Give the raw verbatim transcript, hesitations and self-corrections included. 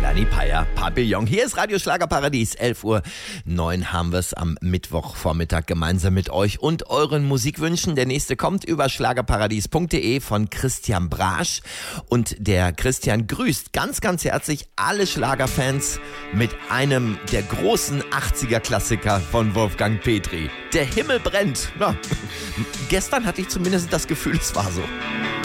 Melanie Peyer, Papillon. Hier ist Radio Schlagerparadies, elf Uhr neun haben wir es am Mittwochvormittag gemeinsam mit euch und euren Musikwünschen. Der nächste kommt über schlagerparadies punkt de von Christian Brasch. Und der Christian grüßt ganz, ganz herzlich alle Schlagerfans mit einem der großen achtziger-Klassiker von Wolfgang Petri. Der Himmel brennt. Na, gestern hatte ich zumindest das Gefühl, es war so.